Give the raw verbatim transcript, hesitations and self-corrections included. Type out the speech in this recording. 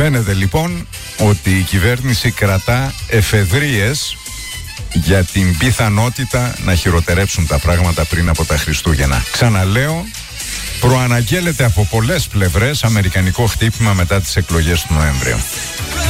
Φαίνεται λοιπόν ότι η κυβέρνηση κρατά εφεδρείες για την πιθανότητα να χειροτερέψουν τα πράγματα πριν από τα Χριστούγεννα. Ξαναλέω, προαναγγέλλεται από πολλές πλευρές αμερικανικό χτύπημα μετά τις εκλογές του Νοέμβριο.